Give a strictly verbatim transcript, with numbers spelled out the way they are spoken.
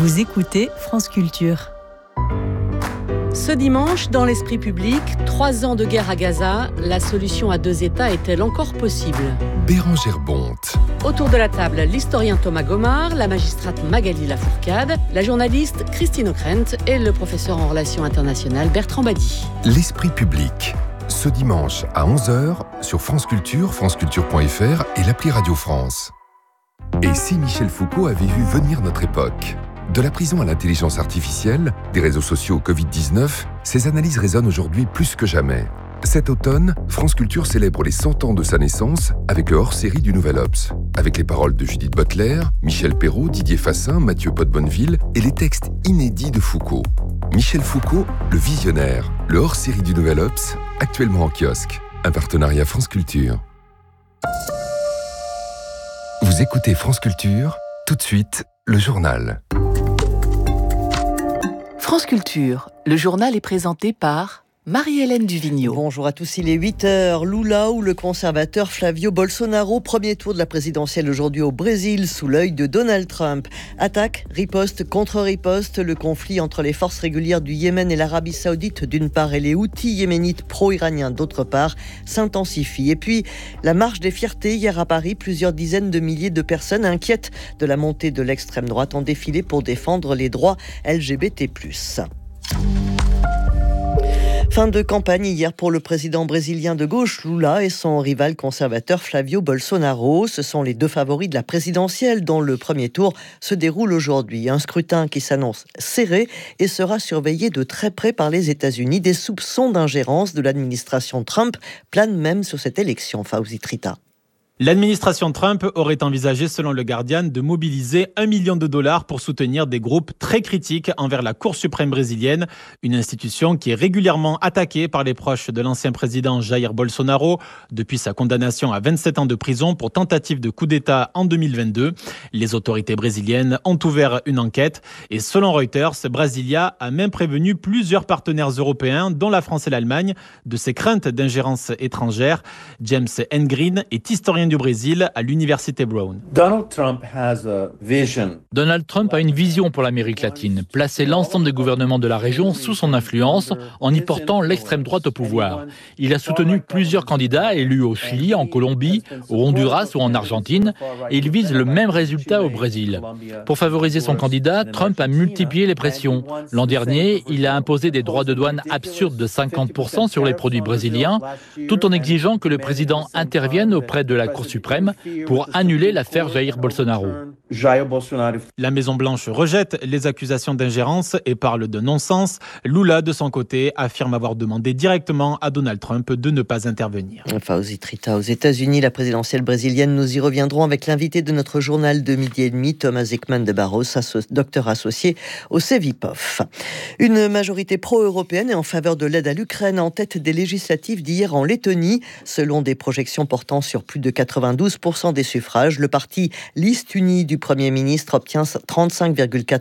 Vous écoutez France Culture. Ce dimanche, dans l'esprit public, trois ans de guerre à Gaza, la solution à deux États est-elle encore possible ? Bérengère Bonte. Autour de la table, l'historien Thomas Gomard, la magistrate Magali Lafourcade, la journaliste Christine Ockrent et le professeur en relations internationales Bertrand Badi. L'esprit public. Ce dimanche à onze heures sur France Culture, franceculture point f r et l'appli Radio France. Et si Michel Foucault avait vu venir notre époque ? De la prison à l'intelligence artificielle, des réseaux sociaux au covid dix-neuf, ces analyses résonnent aujourd'hui plus que jamais. Cet automne, France Culture célèbre les cent ans de sa naissance avec le hors-série du Nouvel Obs, avec les paroles de Judith Butler, Michel Perrault, Didier Fassin, Mathieu Pot-Bonneville et les textes inédits de Foucault. Michel Foucault, le visionnaire, le hors-série du Nouvel Obs, actuellement en kiosque. Un partenariat France Culture. Vous écoutez France Culture, tout de suite, le journal. France Culture, le journal est présenté par Marie-Hélène Duvigneau. Bonjour à tous, il est huit heures. Lula ou le conservateur Flavio Bolsonaro, premier tour de la présidentielle aujourd'hui au Brésil sous l'œil de Donald Trump. Attaque, riposte, contre-riposte, le conflit entre les forces régulières du Yémen et l'Arabie Saoudite d'une part et les Houthis yéménites pro-iraniens d'autre part s'intensifie. Et puis, la marche des fiertés hier à Paris, plusieurs dizaines de milliers de personnes inquiètes de la montée de l'extrême droite ont défilé pour défendre les droits L G B T plus. Fin de campagne hier pour le président brésilien de gauche, Lula, et son rival conservateur Flavio Bolsonaro. Ce sont les deux favoris de la présidentielle dont le premier tour se déroule aujourd'hui. Un scrutin qui s'annonce serré et sera surveillé de très près par les États-Unis. Des soupçons d'ingérence de l'administration Trump planent même sur cette élection. Fawzi Trita. L'administration Trump aurait envisagé, selon le Guardian, de mobiliser un million de dollars pour soutenir des groupes très critiques envers la Cour suprême brésilienne, une institution qui est régulièrement attaquée par les proches de l'ancien président Jair Bolsonaro depuis sa condamnation à vingt-sept ans de prison pour tentative de coup d'État en deux mille vingt-deux. Les autorités brésiliennes ont ouvert une enquête et selon Reuters, Brasilia a même prévenu plusieurs partenaires européens, dont la France et l'Allemagne, de ses craintes d'ingérence étrangère. James Engren est historien du Brésil à l'université Brown. Donald Trump has a vision. Donald Trump a une vision pour l'Amérique latine, placer l'ensemble des gouvernements de la région sous son influence en y portant l'extrême droite au pouvoir. Il a soutenu plusieurs candidats élus au Chili, en Colombie, au Honduras ou en Argentine et il vise le même résultat au Brésil. Pour favoriser son candidat, Trump a multiplié les pressions. L'an dernier, il a imposé des droits de douane absurdes de cinquante pour cent sur les produits brésiliens, tout en exigeant que le président intervienne auprès de la Cour suprême pour annuler l'affaire Jair Bolsonaro. La Maison-Blanche rejette les accusations d'ingérence et parle de non-sens. Lula, de son côté, affirme avoir demandé directement à Donald Trump de ne pas intervenir. Fawzi Trita, aux États-Unis, la présidentielle brésilienne, nous y reviendrons avec l'invité de notre journal de midi et demi, Thomas Ekman de Barros, asso- docteur associé au Cevipof. Une majorité pro-européenne et en faveur de l'aide à l'Ukraine en tête des législatives d'hier en Lettonie. Selon des projections portant sur plus de quatre-vingt-douze pour cent des suffrages, le parti Liste unie du Premier ministre obtient trente-cinq virgule quatre